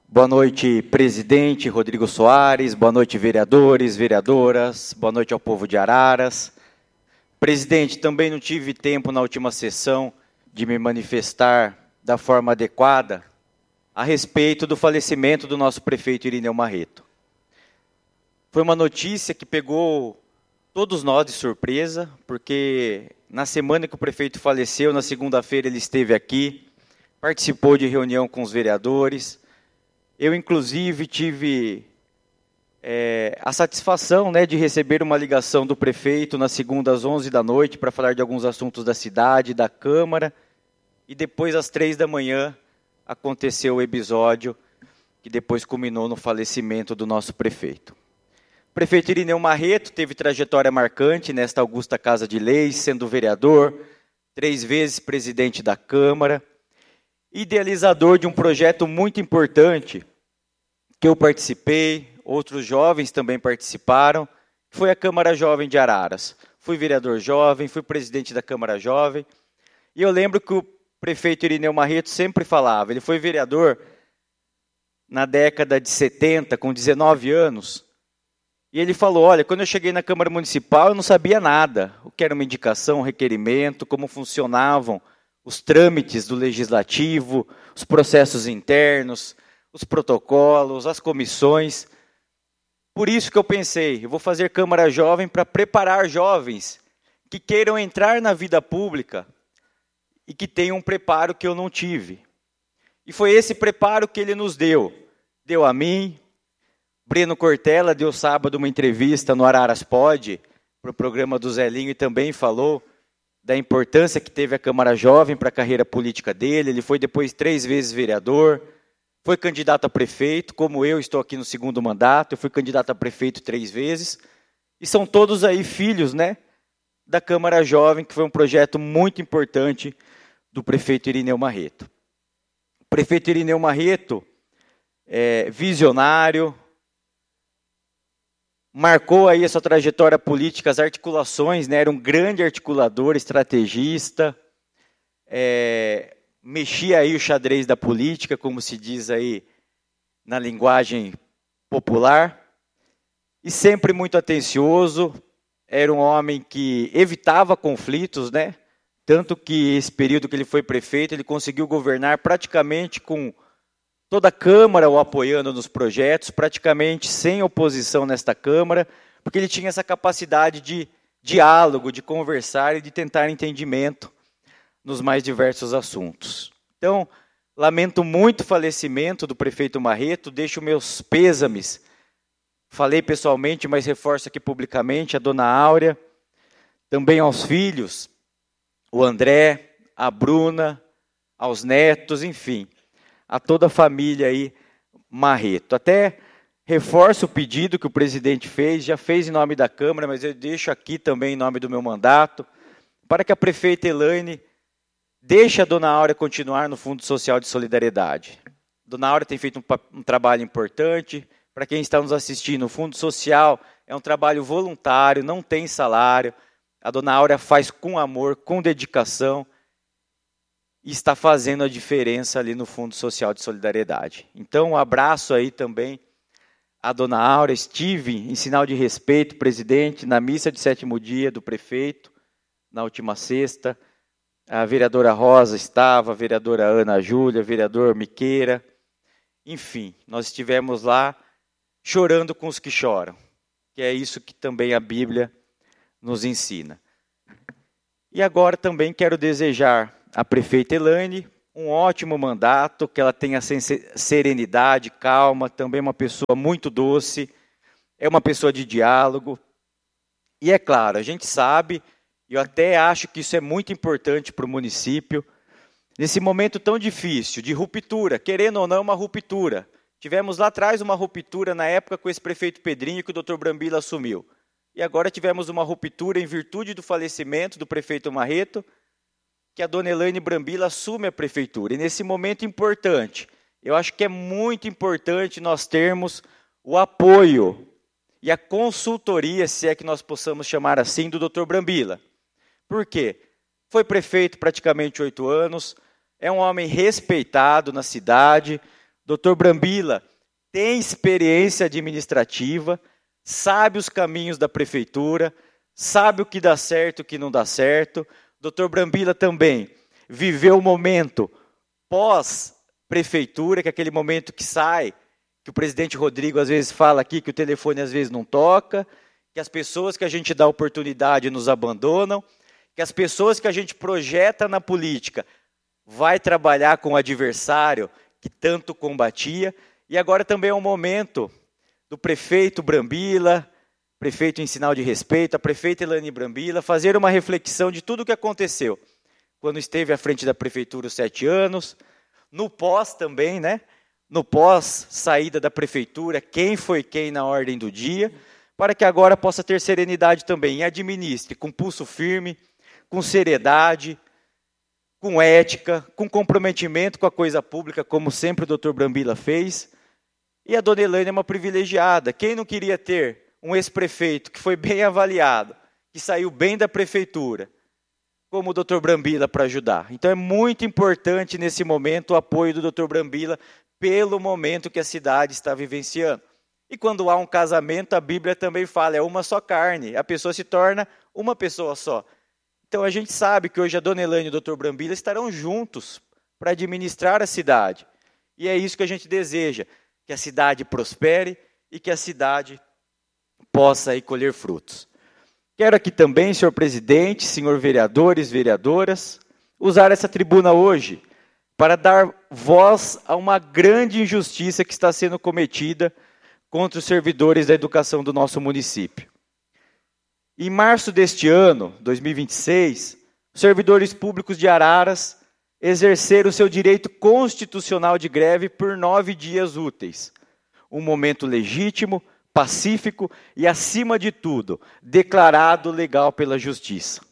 Boa noite, presidente Rodrigo Soares, boa noite, vereadores, vereadoras, boa noite ao povo de Araras. Presidente, também não tive tempo na última sessão de me manifestar da forma adequada a respeito do falecimento do nosso prefeito Irineu Marreto. Foi uma notícia que pegou todos nós de surpresa, porque na semana que o prefeito faleceu, na segunda-feira ele esteve aqui, participou de reunião com os vereadores. Eu, inclusive, tive a satisfação de receber uma ligação do prefeito na segunda às 11 da noite para falar de alguns assuntos da cidade, da Câmara, e depois às 3 da manhã aconteceu o episódio que depois culminou no falecimento do nosso prefeito. O prefeito Irineu Marreto teve trajetória marcante nesta augusta Casa de Leis, sendo vereador, 3 vezes presidente da Câmara, idealizador de um projeto muito importante que eu participei, outros jovens também participaram, foi a Câmara Jovem de Araras. Fui vereador jovem, fui presidente da Câmara Jovem, e eu lembro que o prefeito Irineu Marreto sempre falava, ele foi vereador na década de 70, com 19 anos, e ele falou, olha, quando eu cheguei na Câmara Municipal, eu não sabia nada, o que era uma indicação, um requerimento, como funcionavam os trâmites do Legislativo, os processos internos, os protocolos, as comissões. Por isso que eu pensei, eu vou fazer Câmara Jovem para preparar jovens que queiram entrar na vida pública e que tenham um preparo que eu não tive. E foi esse preparo que ele nos deu. Deu a mim, Breno Cortella deu sábado uma entrevista no Araras Pod, para o programa do Zelinho, e também falou da importância que teve a Câmara Jovem para a carreira política dele. Ele foi depois 3 vezes vereador, foi candidato a prefeito, como eu estou aqui no segundo mandato, eu fui candidato a prefeito 3 vezes, e são todos aí filhos, da Câmara Jovem, que foi um projeto muito importante do prefeito Irineu Marreto. O prefeito Irineu Marreto é visionário, marcou aí a sua trajetória política, as articulações, era um grande articulador, estrategista, mexia aí o xadrez da política, como se diz aí na linguagem popular, e sempre muito atencioso, era um homem que evitava conflitos, tanto que esse período que ele foi prefeito, ele conseguiu governar praticamente com toda a Câmara o apoiando nos projetos, praticamente sem oposição nesta Câmara, porque ele tinha essa capacidade de diálogo, de conversar e de tentar entendimento nos mais diversos assuntos. Então, lamento muito o falecimento do prefeito Marreto, deixo meus pêsames, falei pessoalmente, mas reforço aqui publicamente, a dona Áurea, também aos filhos, o André, a Bruna, aos netos, enfim, a toda a família aí Marreto. Até reforço o pedido que o presidente fez, já fez em nome da Câmara, mas eu deixo aqui também em nome do meu mandato, para que a prefeita Elaine deixe a dona Áurea continuar no Fundo Social de Solidariedade. A dona Áurea tem feito um trabalho importante. Para quem está nos assistindo, o Fundo Social é um trabalho voluntário, não tem salário. A dona Áurea faz com amor, com dedicação, e está fazendo a diferença ali no Fundo Social de Solidariedade. Então, um abraço aí também à dona Áurea. Estive, em sinal de respeito, presidente, na missa de 7º dia do prefeito, na última sexta. A vereadora Rosa estava, a vereadora Ana Júlia, vereador Miqueira. Enfim, nós estivemos lá chorando com os que choram, que é isso que também a Bíblia nos ensina. E agora também quero desejar à prefeita Elaine um ótimo mandato, que ela tenha serenidade, calma, também uma pessoa muito doce, é uma pessoa de diálogo. E é claro, a gente sabe, eu até acho que isso é muito importante para o município, nesse momento tão difícil, de ruptura, querendo ou não uma ruptura. Tivemos lá atrás uma ruptura na época com esse prefeito Pedrinho que o doutor Brambila assumiu. E agora tivemos uma ruptura em virtude do falecimento do prefeito Marreto, que a dona Elaine Brambila assume a prefeitura. E nesse momento importante, eu acho que é muito importante nós termos o apoio e a consultoria, se é que nós possamos chamar assim, do doutor Brambila. Por quê? Foi prefeito praticamente 8 anos, é um homem respeitado na cidade. Dr. Brambila tem experiência administrativa, sabe os caminhos da prefeitura, sabe o que dá certo e o que não dá certo. Dr. Brambila também viveu o momento pós-prefeitura, que é aquele momento que sai, que o presidente Rodrigo às vezes fala aqui, que o telefone às vezes não toca, que as pessoas que a gente dá oportunidade nos abandonam, que as pessoas que a gente projeta na política vai trabalhar com o adversário que tanto combatia. E agora também é um momento do prefeito Brambila, prefeito em sinal de respeito, a prefeita Elaine Brambila, fazer uma reflexão de tudo o que aconteceu quando esteve à frente da prefeitura os 7 anos, no pós também, né? No pós saída da prefeitura, quem foi quem na ordem do dia, para que agora possa ter serenidade também e administre com pulso firme, com seriedade, com ética, com comprometimento com a coisa pública, como sempre o Dr. Brambila fez. E a dona Elaine é uma privilegiada. Quem não queria ter um ex-prefeito que foi bem avaliado, que saiu bem da prefeitura, como o Dr. Brambila para ajudar? Então é muito importante nesse momento o apoio do Dr. Brambila pelo momento que a cidade está vivenciando. E quando há um casamento, a Bíblia também fala, é uma só carne, a pessoa se torna uma pessoa só. Então a gente sabe que hoje a dona Elaine e o Dr. Brambila estarão juntos para administrar a cidade. E é isso que a gente deseja, que a cidade prospere e que a cidade possa aí colher frutos. Quero aqui também, senhor presidente, senhor vereadores, vereadoras, usar essa tribuna hoje para dar voz a uma grande injustiça que está sendo cometida contra os servidores da educação do nosso município. Em março deste ano, 2026, os servidores públicos de Araras exerceram o seu direito constitucional de greve por 9 dias úteis. Um momento legítimo, pacífico e, acima de tudo, declarado legal pela Justiça.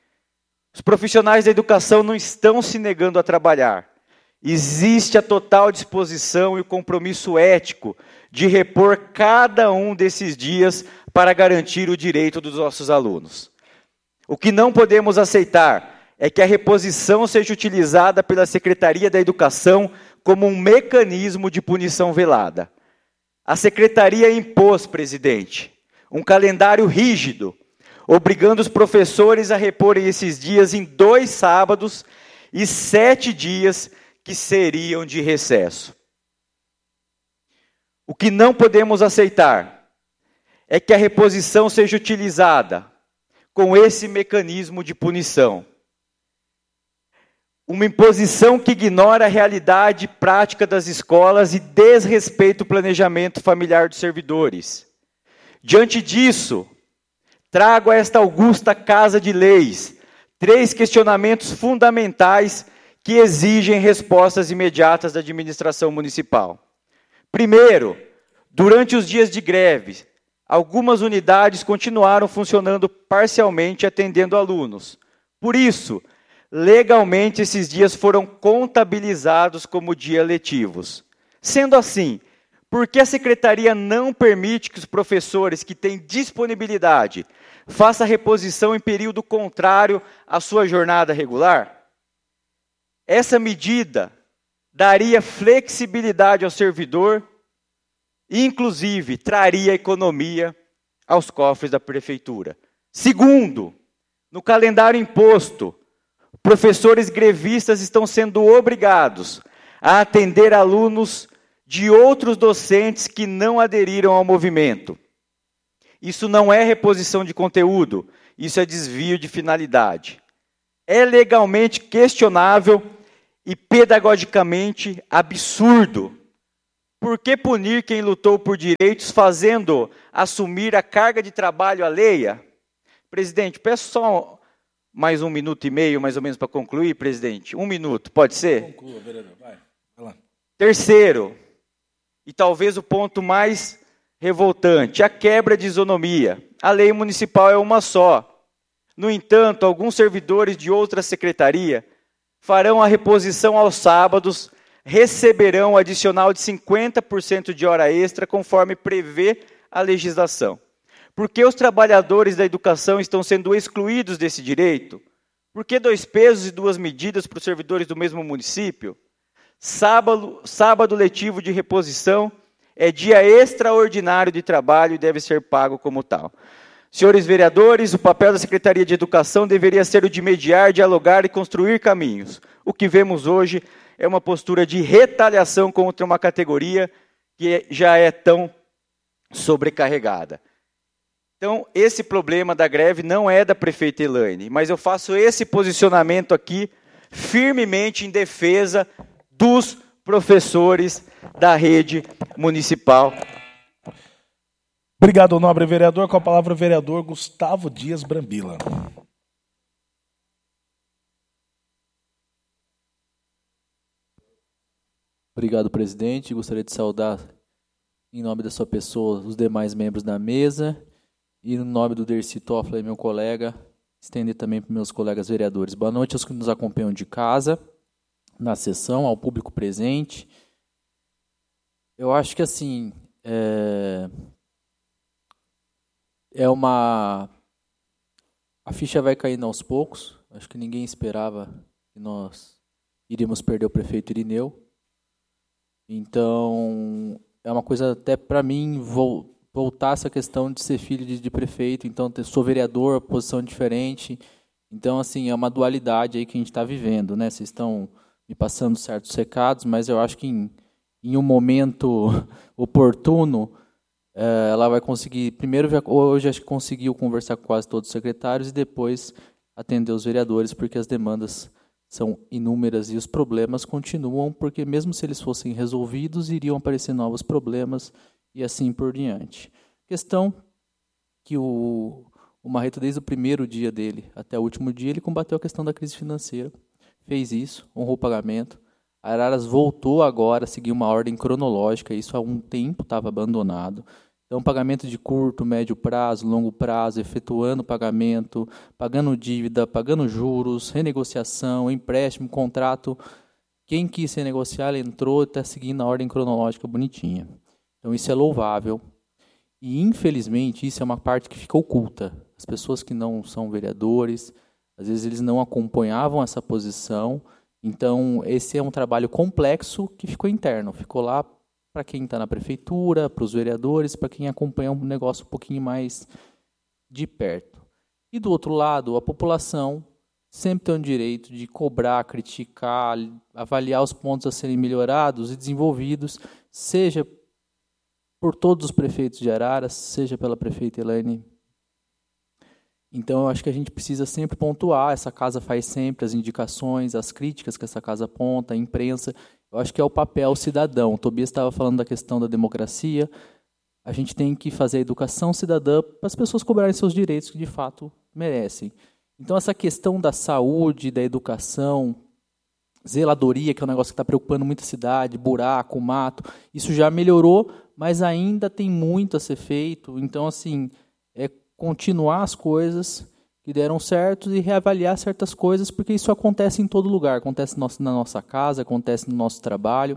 Os profissionais da educação não estão se negando a trabalhar. Existe a total disposição e o compromisso ético de repor cada um desses dias para garantir o direito dos nossos alunos. O que não podemos aceitar é que a reposição seja utilizada pela Secretaria da Educação como um mecanismo de punição velada. A Secretaria impôs, presidente, um calendário rígido, obrigando os professores a reporem esses dias em 2 sábados e 7 dias que seriam de recesso. O que não podemos aceitar é que a reposição seja utilizada com esse mecanismo de punição. Uma imposição que ignora a realidade prática das escolas e desrespeita o planejamento familiar dos servidores. Diante disso, trago a esta augusta Casa de Leis 3 questionamentos fundamentais que exigem respostas imediatas da administração municipal. Primeiro, durante os dias de greve, algumas unidades continuaram funcionando parcialmente atendendo alunos. Por isso, legalmente, esses dias foram contabilizados como dias letivos. Sendo assim, por que a Secretaria não permite que os professores que têm disponibilidade façam a reposição em período contrário à sua jornada regular? Essa medida daria flexibilidade ao servidor e, inclusive, traria economia aos cofres da prefeitura. Segundo, no calendário imposto, professores grevistas estão sendo obrigados a atender alunos de outros docentes que não aderiram ao movimento. Isso não é reposição de conteúdo, isso é desvio de finalidade. É legalmente questionável e pedagogicamente absurdo. Por que punir quem lutou por direitos fazendo assumir a carga de trabalho alheia? Presidente, peço só mais 1 minuto e meio, mais ou menos, para concluir, presidente. 1 minuto, pode ser? Conclua, vereador. Vai lá. Terceiro, e talvez o ponto mais revoltante, a quebra de isonomia. A lei municipal é uma só. No entanto, alguns servidores de outra secretaria farão a reposição aos sábados, receberão um adicional de 50% de hora extra, conforme prevê a legislação. Por que os trabalhadores da educação estão sendo excluídos desse direito? Por que 2 pesos e 2 medidas para os servidores do mesmo município? Sábado letivo de reposição é dia extraordinário de trabalho e deve ser pago como tal. Senhores vereadores, o papel da Secretaria de Educação deveria ser o de mediar, dialogar e construir caminhos. O que vemos hoje é uma postura de retaliação contra uma categoria que já é tão sobrecarregada. Então, esse problema da greve não é da prefeita Elaine, mas eu faço esse posicionamento aqui firmemente em defesa dos professores da rede municipal. Obrigado, nobre vereador. Com a palavra o vereador Gustavo Dias Brambila. Obrigado, presidente. Gostaria de saudar, em nome da sua pessoa, os demais membros da mesa e, no nome do Dercy Toffler, meu colega, estender também para os meus colegas vereadores. Boa noite aos que nos acompanham de casa, na sessão, ao público presente. Eu acho que, assim, a ficha vai caindo aos poucos. Acho que ninguém esperava que nós iríamos perder o prefeito Irineu. Então, é uma coisa até para mim voltar essa questão de ser filho de prefeito. Então, sou vereador, posição diferente. Então, assim, é uma dualidade aí que a gente está vivendo, né? Vocês estão me passando certos recados, mas eu acho que em um momento oportuno, ela vai conseguir, primeiro, hoje acho que conseguiu conversar com quase todos os secretários e depois atender os vereadores, porque as demandas são inúmeras e os problemas continuam, porque mesmo se eles fossem resolvidos, iriam aparecer novos problemas e assim por diante. Questão que o Marreto, desde o primeiro dia dele até o último dia, ele combateu a questão da crise financeira, fez isso, honrou o pagamento. A Araras voltou agora a seguir uma ordem cronológica, isso há um tempo estava abandonado. Então, pagamento de curto, médio prazo, longo prazo, efetuando pagamento, pagando dívida, pagando juros, renegociação, empréstimo, contrato. Quem quis renegociar, ele entrou e está seguindo a ordem cronológica bonitinha. Então, isso é louvável. E, infelizmente, isso é uma parte que fica oculta. As pessoas que não são vereadores, às vezes eles não acompanhavam essa posição. Então, esse é um trabalho complexo que ficou interno, ficou lá para quem está na prefeitura, para os vereadores, para quem acompanha um negócio um pouquinho mais de perto. E, do outro lado, a população sempre tem o direito de cobrar, criticar, avaliar os pontos a serem melhorados e desenvolvidos, seja por todos os prefeitos de Araras, seja pela prefeita Elaine. Então, eu acho que a gente precisa sempre pontuar, essa casa faz sempre as indicações, as críticas que essa casa aponta, a imprensa. Eu acho que é o papel cidadão. O Tobias estava falando da questão da democracia. A gente tem que fazer a educação cidadã para as pessoas cobrarem seus direitos que, de fato, merecem. Então, essa questão da saúde, da educação, zeladoria, que é um negócio que está preocupando muita cidade, buraco, mato, isso já melhorou, mas ainda tem muito a ser feito. Então, assim, continuar as coisas que deram certo e reavaliar certas coisas, porque isso acontece em todo lugar, acontece na nossa casa, acontece no nosso trabalho.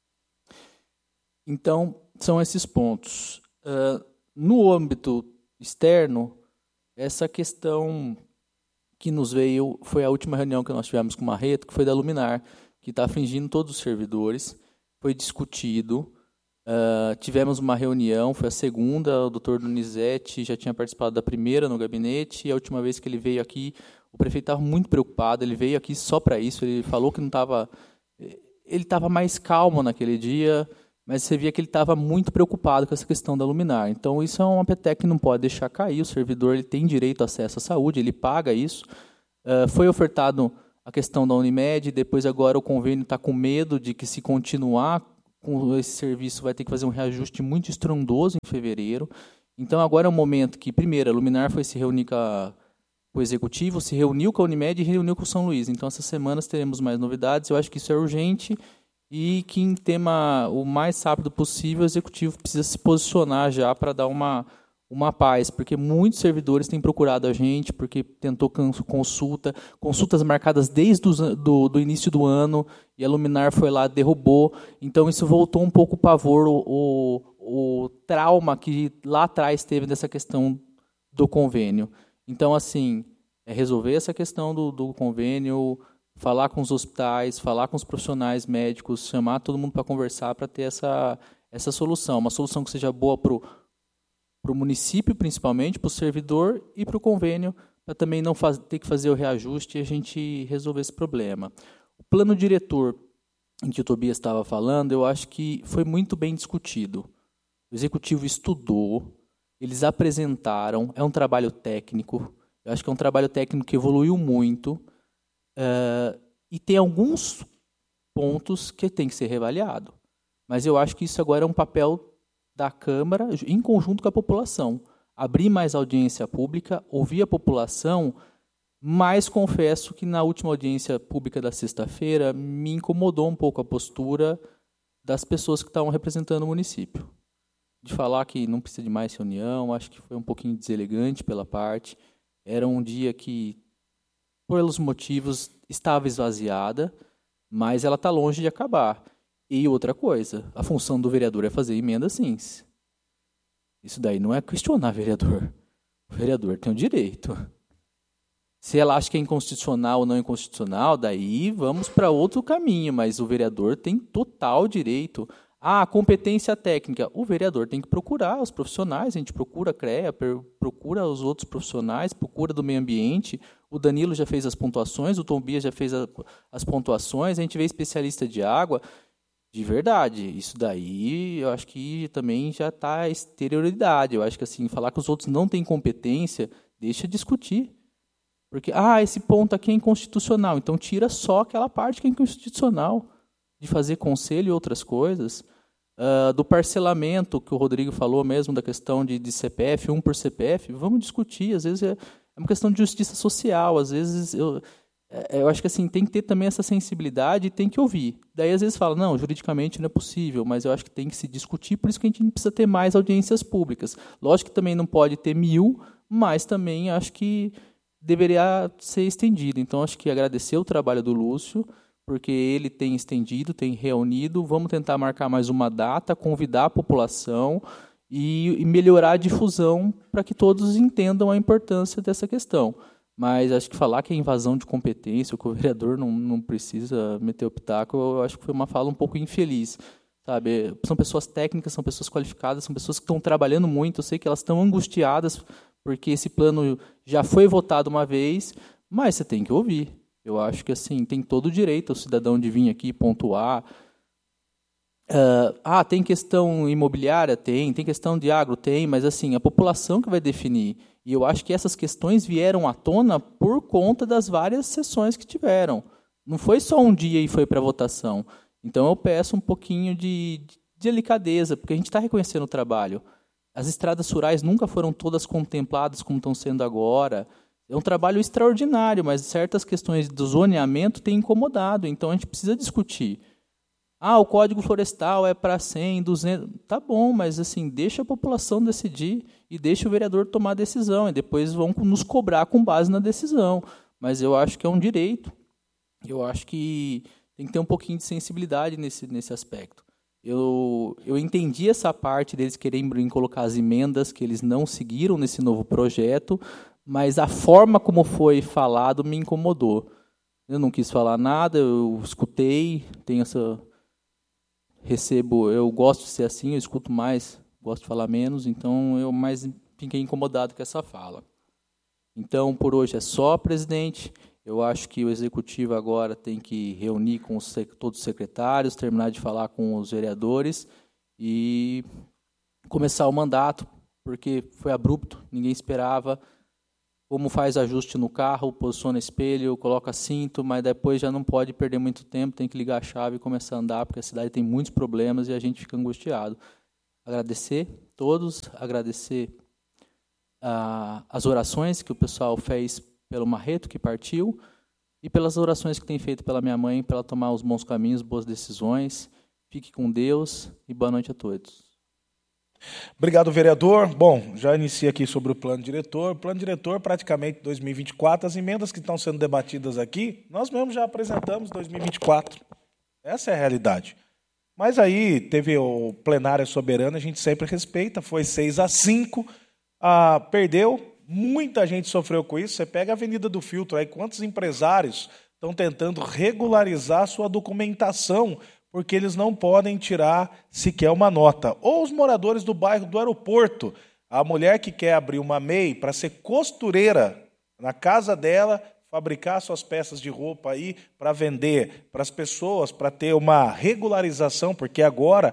Então, são esses pontos. No âmbito externo, essa questão que nos veio, foi a última reunião que nós tivemos com o Marreto, que foi da Luminar, que está afligindo todos os servidores, foi discutido. Tivemos uma reunião, foi a segunda, o doutor Donizete já tinha participado da primeira no gabinete, e a última vez que ele veio aqui, o prefeito estava muito preocupado, ele veio aqui só para isso, ele falou que não estava... Ele estava mais calmo naquele dia, mas você via que ele estava muito preocupado com essa questão da Luminar. Então, isso é uma petec que não pode deixar cair, o servidor ele tem direito a acesso à saúde, ele paga isso. Foi ofertado a questão da Unimed, depois agora o convênio está com medo de que, se continuar com esse serviço, vai ter que fazer um reajuste muito estrondoso em fevereiro. Então, agora é um momento que, primeiro, a Luminar foi se reunir com o Executivo, se reuniu com a Unimed e reuniu com o São Luís. Então, essas semanas teremos mais novidades. Eu acho que isso é urgente e que, em tema o mais rápido possível, o Executivo precisa se posicionar já para dar uma paz, porque muitos servidores têm procurado a gente, porque tentou consultas marcadas desde do início do ano, e a Luminar foi lá, derrubou. Então, isso voltou um pouco o pavor, o trauma que lá atrás teve dessa questão do convênio. Então, assim, resolver essa questão do convênio, falar com os hospitais, falar com os profissionais médicos, chamar todo mundo para conversar para ter essa solução. Uma solução que seja boa para o município, principalmente, para o servidor e para o convênio, para também não ter que fazer o reajuste e a gente resolver esse problema. O plano diretor em que o Tobias estava falando, eu acho que foi muito bem discutido. O executivo estudou, eles apresentaram, é um trabalho técnico, eu acho que é um trabalho técnico que evoluiu muito, e tem alguns pontos que tem que ser reavaliado. Mas eu acho que isso agora é um papel da Câmara, em conjunto com a população. Abrir mais audiência pública, ouvir a população, mas confesso que na última audiência pública da sexta-feira me incomodou um pouco a postura das pessoas que estavam representando o município. De falar que não precisa de mais reunião, acho que foi um pouquinho deselegante pela parte. Era um dia que, pelos motivos, estava esvaziada, mas ela está longe de acabar. E outra coisa, a função do vereador é fazer emenda sim. Isso daí não é questionar vereador. O vereador tem o direito. Se ela acha que é inconstitucional ou não inconstitucional, daí vamos para outro caminho, mas o vereador tem total direito. A competência técnica, o vereador tem que procurar os profissionais, a gente procura a CREA, procura os outros profissionais, procura do meio ambiente, o Danilo já fez as pontuações, o Tom Bia já fez as pontuações, a gente vê especialista de água. De verdade, isso daí eu acho que também já está exterioridade. Eu acho que assim, falar que os outros não têm competência, deixa discutir. Porque, esse ponto aqui é inconstitucional, então tira só aquela parte que é inconstitucional, de fazer conselho e outras coisas. Do parcelamento, que o Rodrigo falou mesmo, da questão de CPF, um por CPF, vamos discutir. Às vezes é uma questão de justiça social, às vezes eu acho que assim, tem que ter também essa sensibilidade e tem que ouvir. Daí, às vezes, fala, não, juridicamente não é possível, mas eu acho que tem que se discutir, por isso que a gente não precisa ter mais audiências públicas. Lógico que também não pode ter 1000, mas também acho que deveria ser estendido. Então, acho que agradecer o trabalho do Lúcio, porque ele tem estendido, tem reunido. Vamos tentar marcar mais uma data, convidar a população e melhorar a difusão para que todos entendam a importância dessa questão. Mas acho que falar que é invasão de competência, que o vereador não precisa meter o pitaco, eu acho que foi uma fala um pouco infeliz. Sabe? São pessoas técnicas, são pessoas qualificadas, são pessoas que estão trabalhando muito. Eu sei que elas estão angustiadas porque esse plano já foi votado uma vez, mas você tem que ouvir. Eu acho que assim tem todo o direito o cidadão de vir aqui pontuar. Tem questão imobiliária? Tem questão de agro? Tem, mas assim, a população que vai definir. E eu acho que essas questões vieram à tona por conta das várias sessões que tiveram. Não foi só um dia e foi para votação. Então eu peço um pouquinho de delicadeza, porque a gente está reconhecendo o trabalho. As estradas rurais nunca foram todas contempladas como estão sendo agora. É um trabalho extraordinário, mas certas questões do zoneamento têm incomodado, então a gente precisa discutir. O Código Florestal é para 100, 200... Tá bom, mas assim, deixa a população decidir e deixa o vereador tomar a decisão, e depois vão nos cobrar com base na decisão. Mas eu acho que é um direito. Eu acho que tem que ter um pouquinho de sensibilidade nesse aspecto. Eu entendi essa parte deles quererem colocar as emendas que eles não seguiram nesse novo projeto, mas a forma como foi falado me incomodou. Eu não quis falar nada, eu escutei, eu gosto de ser assim, eu escuto mais, gosto de falar menos, então eu mais fiquei incomodado com essa fala. Então, por hoje é só, presidente. Eu acho que o executivo agora tem que reunir com todos os secretários, terminar de falar com os vereadores e começar o mandato, porque foi abrupto, ninguém esperava. Como faz ajuste no carro, posiciona espelho, coloca cinto, mas depois já não pode perder muito tempo, tem que ligar a chave e começar a andar, porque a cidade tem muitos problemas e a gente fica angustiado. Agradecer a todos, agradecer as orações que o pessoal fez pelo Marreto, que partiu, e pelas orações que tem feito pela minha mãe, para ela tomar os bons caminhos, boas decisões. Fique com Deus e boa noite a todos. Obrigado, vereador. Bom, já inicia aqui sobre o plano diretor. O plano diretor, praticamente 2024. As emendas que estão sendo debatidas aqui, nós mesmos já apresentamos 2024. Essa é a realidade. Mas aí teve o plenário soberano, a gente sempre respeita, foi 6-5, perdeu, muita gente sofreu com isso. Você pega a Avenida do Filtro, aí quantos empresários estão tentando regularizar sua documentação, porque eles não podem tirar sequer uma nota. Ou os moradores do bairro do Aeroporto, a mulher que quer abrir uma MEI para ser costureira na casa dela, fabricar suas peças de roupa aí para vender para as pessoas, para ter uma regularização, porque agora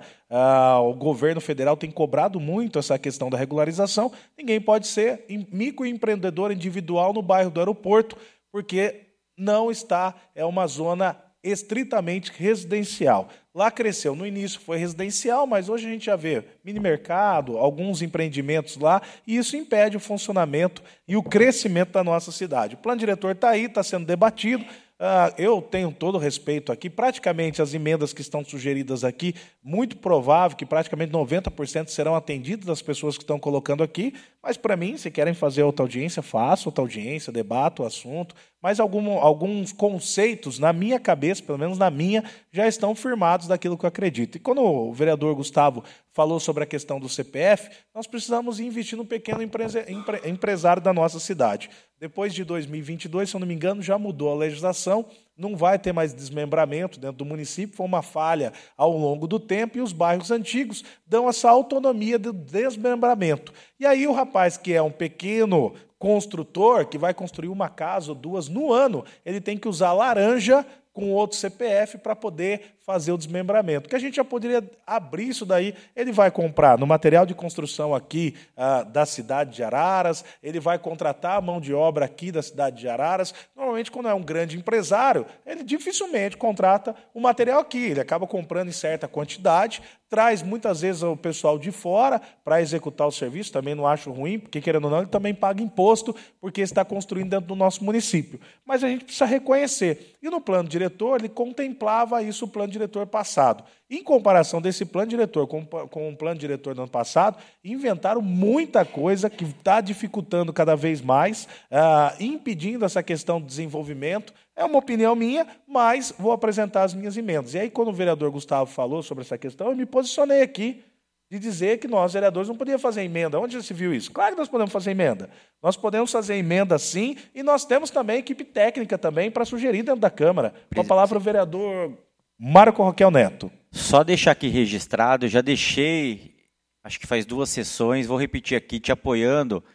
o governo federal tem cobrado muito essa questão da regularização. Ninguém pode ser microempreendedor individual no bairro do Aeroporto, porque não está, é uma zona estritamente residencial. Lá cresceu, no início foi residencial, mas hoje a gente já vê mini-mercado, alguns empreendimentos lá, e isso impede o funcionamento e o crescimento da nossa cidade. O plano diretor está aí, está sendo debatido. Eu tenho todo o respeito aqui, praticamente as emendas que estão sugeridas aqui, muito provável que praticamente 90% serão atendidas das pessoas que estão colocando aqui, mas para mim, se querem fazer outra audiência, faço outra audiência, debato o assunto, mas alguns conceitos, na minha cabeça, pelo menos na minha, já estão firmados daquilo que eu acredito. E quando o vereador Gustavo falou sobre a questão do CPF, nós precisamos investir no pequeno empresário da nossa cidade. Depois de 2022, se eu não me engano, já mudou a legislação, não vai ter mais desmembramento dentro do município, foi uma falha ao longo do tempo, e os bairros antigos dão essa autonomia de desmembramento. E aí o rapaz que é um pequeno construtor, que vai construir uma casa ou duas no ano, ele tem que usar laranja com outro CPF para poder fazer o desmembramento. Que a gente já poderia abrir isso daí. Ele vai comprar no material de construção aqui da cidade de Araras, ele vai contratar a mão de obra aqui da cidade de Araras. Normalmente, quando é um grande empresário, ele dificilmente contrata o material aqui. Ele acaba comprando em certa quantidade, traz muitas vezes o pessoal de fora para executar o serviço. Também não acho ruim, porque, querendo ou não, ele também paga imposto, porque está construindo dentro do nosso município. Mas a gente precisa reconhecer. E no plano diretor, ele contemplava isso, o plano diretor passado. Em comparação desse plano diretor com o plano diretor do ano passado, inventaram muita coisa que está dificultando cada vez mais, impedindo essa questão do desenvolvimento. É uma opinião minha, mas vou apresentar as minhas emendas. E aí, quando o vereador Gustavo falou sobre essa questão, eu me posicionei aqui de dizer que nós, vereadores, não podíamos fazer emenda. Onde já se viu isso? Claro que nós podemos fazer emenda. Nós podemos fazer emenda, sim, e nós temos também equipe técnica também para sugerir dentro da Câmara. Com a palavra o vereador Marco Roquel Neto. Só deixar aqui registrado, eu já deixei, acho que faz 2 sessões, vou repetir aqui, te apoiando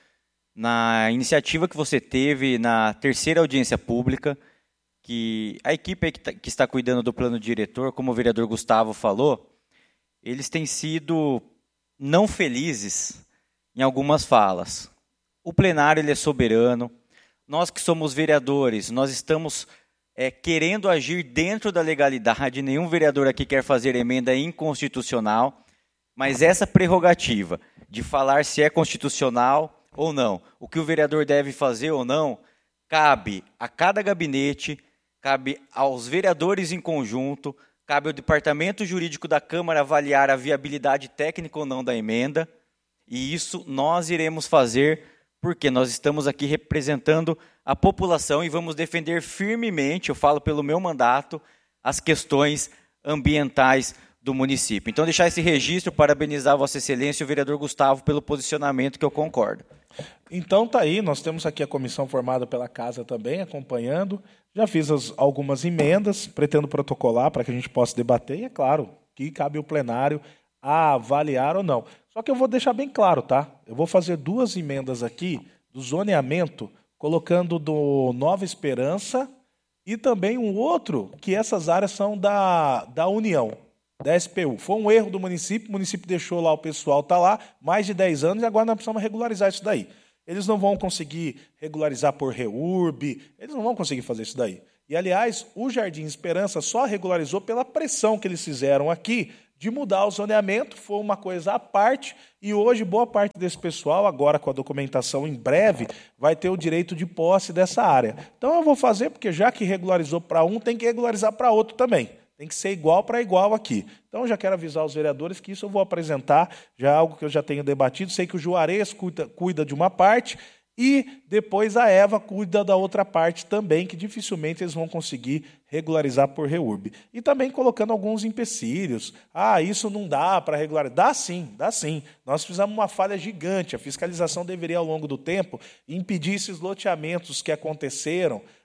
na iniciativa que você teve na 3ª audiência pública, que a equipe aí que está cuidando do plano diretor, como o vereador Gustavo falou, eles têm sido não felizes em algumas falas. O plenário ele é soberano, nós que somos vereadores, nós estamos querendo agir dentro da legalidade, nenhum vereador aqui quer fazer emenda inconstitucional, mas essa prerrogativa de falar se é constitucional ou não, o que o vereador deve fazer ou não, cabe a cada gabinete, cabe aos vereadores em conjunto, cabe ao departamento jurídico da Câmara avaliar a viabilidade técnica ou não da emenda, e isso nós iremos fazer porque nós estamos aqui representando a população e vamos defender firmemente, eu falo pelo meu mandato, as questões ambientais do município. Então, deixar esse registro, parabenizar Vossa Excelência e o vereador Gustavo pelo posicionamento que eu concordo. Então, tá aí, nós temos aqui a comissão formada pela Casa também, acompanhando. Já fiz algumas emendas, pretendo protocolar para que a gente possa debater, e é claro que cabe ao plenário a avaliar ou não. Só que eu vou deixar bem claro, tá? Eu vou fazer 2 emendas aqui do zoneamento, colocando do Nova Esperança e também um outro, que essas áreas são da União, da SPU. Foi um erro do município, o município deixou lá, o pessoal está lá, mais de 10 anos, e agora nós precisamos regularizar isso daí. Eles não vão conseguir regularizar por REURB, eles não vão conseguir fazer isso daí. E, aliás, o Jardim Esperança só regularizou pela pressão que eles fizeram aqui de mudar o zoneamento, foi uma coisa à parte, e hoje boa parte desse pessoal, agora com a documentação em breve, vai ter o direito de posse dessa área. Então eu vou fazer, porque já que regularizou para um, tem que regularizar para outro também. Tem que ser igual para igual aqui. Então, eu já quero avisar os vereadores que isso eu vou apresentar, já é algo que eu já tenho debatido. Sei que o Juarez cuida de uma parte e depois a Eva cuida da outra parte também, que dificilmente eles vão conseguir regularizar por REURB. E também colocando alguns empecilhos. Isso não dá para regularizar. Dá sim, dá sim. Nós fizemos uma falha gigante. A fiscalização deveria, ao longo do tempo, impedir esses loteamentos que aconteceram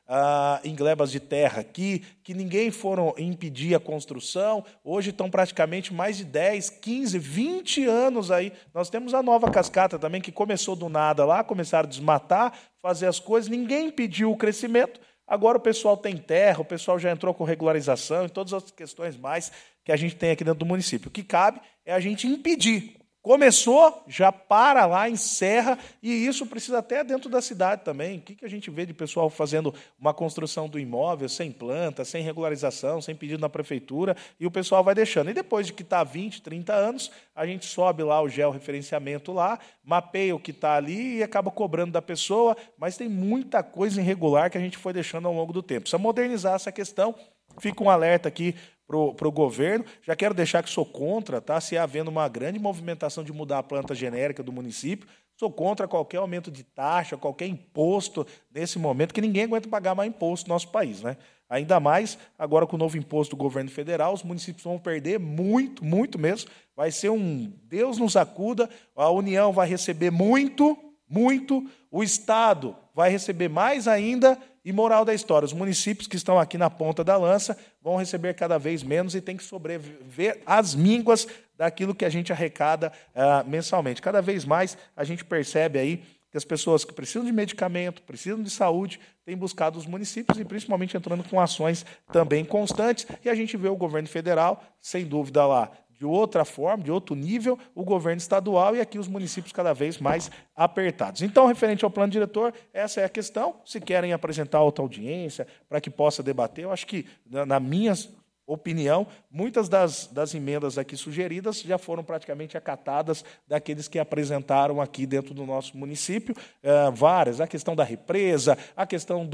em glebas de terra aqui, que ninguém foram impedir a construção. Hoje estão praticamente mais de 10, 15, 20 anos aí. Nós temos a Nova Cascata também, que começou do nada lá, começaram a desmatar, fazer as coisas, ninguém impediu o crescimento. Agora o pessoal tem terra, o pessoal já entrou com regularização e todas as questões mais que a gente tem aqui dentro do município. O que cabe é a gente impedir. Começou, já para lá, encerra, e isso precisa até dentro da cidade também. O que a gente vê de pessoal fazendo uma construção do imóvel sem planta, sem regularização, sem pedido na prefeitura, e o pessoal vai deixando. E depois de que está 20, 30 anos, a gente sobe lá o georreferenciamento lá, mapeia o que está ali e acaba cobrando da pessoa, mas tem muita coisa irregular que a gente foi deixando ao longo do tempo. Precisa modernizar essa questão. Fica um alerta aqui para o governo. Já quero deixar que sou contra, tá? Se havendo uma grande movimentação de mudar a planta genérica do município, sou contra qualquer aumento de taxa, qualquer imposto nesse momento, que ninguém aguenta pagar mais imposto no nosso país, né? Ainda mais agora com o novo imposto do governo federal, os municípios vão perder muito, muito mesmo. Vai ser um Deus nos acuda, a União vai receber muito, muito, o Estado vai receber mais ainda. E moral da história, os municípios que estão aqui na ponta da lança vão receber cada vez menos e tem que sobreviver às mínguas daquilo que a gente arrecada mensalmente. Cada vez mais a gente percebe aí que as pessoas que precisam de medicamento, precisam de saúde, têm buscado os municípios e principalmente entrando com ações também constantes. E a gente vê o governo federal, sem dúvida lá, de outra forma, de outro nível, o governo estadual e aqui os municípios cada vez mais apertados. Então, referente ao plano diretor, essa é a questão. Se querem apresentar outra audiência para que possa debater, eu acho que, na minha opinião, muitas das emendas aqui sugeridas já foram praticamente acatadas daqueles que apresentaram aqui dentro do nosso município. Várias, a questão da represa, a questão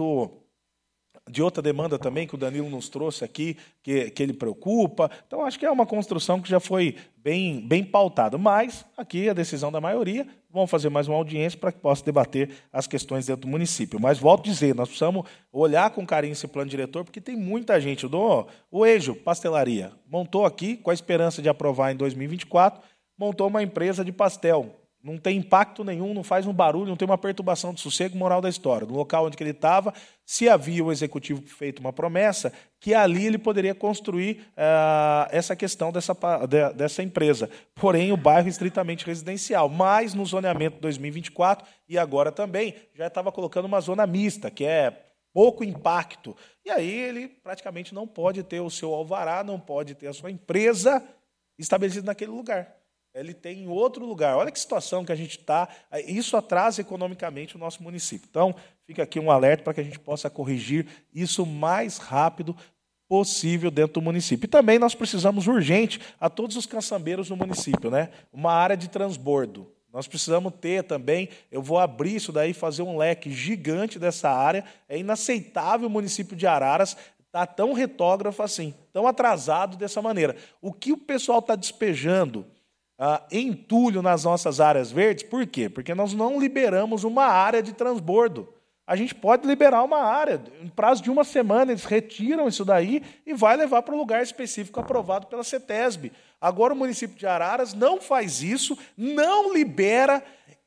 de outra demanda também que o Danilo nos trouxe aqui, que ele preocupa. Então, acho que é uma construção que já foi bem pautada. Mas, aqui, a decisão da maioria, vamos fazer mais uma audiência para que possa debater as questões dentro do município. Mas, volto a dizer, nós precisamos olhar com carinho esse plano diretor, porque tem muita gente. O Ejo Pastelaria montou aqui, com a esperança de aprovar em 2024, montou uma empresa de pastel. Não tem impacto nenhum, não faz um barulho, não tem uma perturbação de sossego, moral da história. No local onde ele estava, se havia o executivo feito uma promessa, que ali ele poderia construir essa questão dessa empresa. Porém, o bairro é estritamente residencial. Mas no zoneamento 2024, e agora também, já estava colocando uma zona mista, que é pouco impacto. E aí ele praticamente não pode ter o seu alvará, não pode ter a sua empresa estabelecida naquele lugar. Ele tem em outro lugar. Olha que situação que a gente está. Isso atrasa economicamente o nosso município. Então, fica aqui um alerta para que a gente possa corrigir isso o mais rápido possível dentro do município. E também nós precisamos urgente a todos os caçambeiros no município, né? Uma área de transbordo. Nós precisamos ter também, eu vou abrir isso daí, fazer um leque gigante dessa área. É inaceitável o município de Araras estar tão retógrafo assim, tão atrasado dessa maneira. O que o pessoal está despejando entulho nas nossas áreas verdes, por quê? Porque nós não liberamos uma área de transbordo. A gente pode liberar uma área, em prazo de uma semana, eles retiram isso daí e vai levar para um lugar específico aprovado pela CETESB. Agora o município de Araras não faz isso, não libera,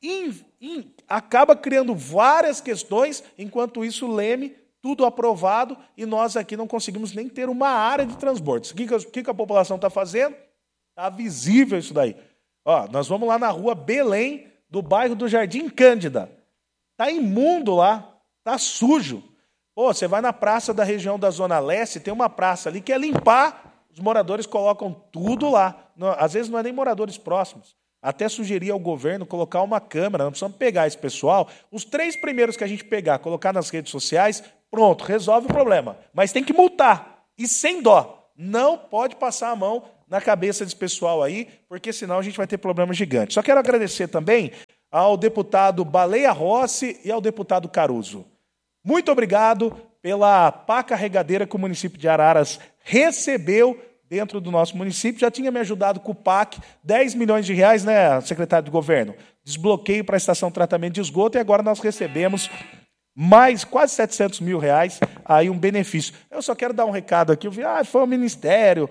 acaba criando várias questões, enquanto isso Leme, tudo aprovado, e nós aqui não conseguimos nem ter uma área de transbordo. O que a população está fazendo? Está visível isso daí. Nós vamos lá na rua Belém, do bairro do Jardim Cândida. Está imundo lá, está sujo. Você vai na praça da região da Zona Leste, tem uma praça ali que é limpar, os moradores colocam tudo lá. Às vezes não é nem moradores próximos. Até sugerir ao governo colocar uma câmera, nós precisamos pegar esse pessoal, os 3 primeiros que a gente pegar, colocar nas redes sociais, pronto, resolve o problema. Mas tem que multar, e sem dó. Não pode passar a mão na cabeça desse pessoal aí, porque senão a gente vai ter problema gigante. Só quero agradecer também ao deputado Baleia Rossi e ao deputado Caruso. Muito obrigado pela pá carregadeira que o município de Araras recebeu dentro do nosso município. Já tinha me ajudado com o PAC, 10 milhões de reais, né, secretário de governo? Desbloqueio para a estação de tratamento de esgoto, e agora nós recebemos mais quase 700 mil reais, aí um benefício. Eu só quero dar um recado aqui, foi o ministério,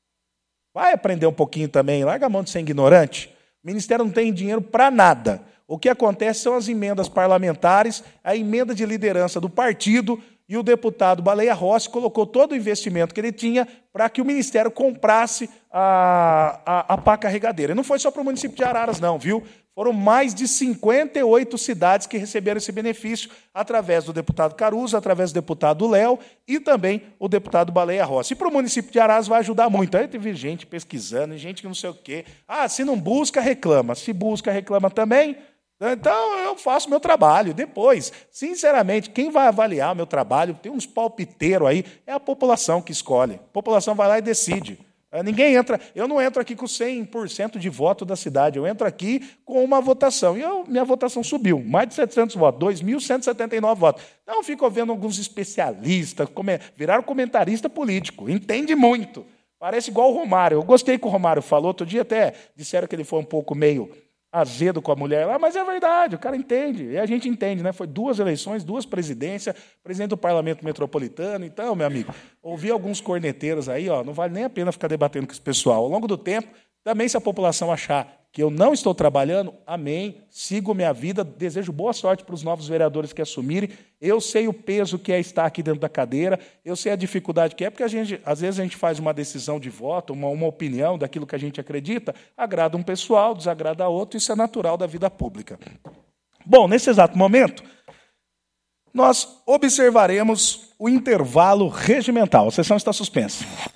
vai aprender um pouquinho também, larga a mão de ser ignorante. O ministério não tem dinheiro para nada. O que acontece são as emendas parlamentares, a emenda de liderança do partido, e o deputado Baleia Rossi colocou todo o investimento que ele tinha para que o Ministério comprasse a pá carregadeira. E não foi só para o município de Araras, não, viu? Foram mais de 58 cidades que receberam esse benefício através do deputado Caruso, através do deputado Léo e também o deputado Baleia Rossi. E para o município de Araras vai ajudar muito. Aí teve gente pesquisando, gente que não sei o quê. Ah, se não busca, reclama. Se busca, reclama também. Então, eu faço meu trabalho. Depois, sinceramente, quem vai avaliar o meu trabalho, tem uns palpiteiros aí, é a população que escolhe. A população vai lá e decide. Ninguém entra, eu não entro aqui com 100% de voto da cidade, eu entro aqui com uma votação. E minha votação subiu, mais de 700 votos, 2.179 votos. Então, eu fico vendo alguns especialistas, viraram comentarista político, entende muito. Parece igual o Romário. Eu gostei que o Romário falou, outro dia até disseram que ele foi um pouco meio azedo com a mulher lá, mas é verdade, o cara entende, e a gente entende, né? Foi 2 eleições, 2 presidências, presidente do Parlamento Metropolitano. Então, meu amigo, ouvi alguns corneteiros aí, ó, não vale nem a pena ficar debatendo com esse pessoal. Ao longo do tempo, também se a população achar que eu não estou trabalhando, amém, sigo minha vida, desejo boa sorte para os novos vereadores que assumirem. Eu sei o peso que é estar aqui dentro da cadeira, eu sei a dificuldade que é, porque às vezes a gente faz uma decisão de voto, uma opinião daquilo que a gente acredita, agrada um pessoal, desagrada outro, isso é natural da vida pública. Bom, nesse exato momento, nós observaremos o intervalo regimental. A sessão está suspensa.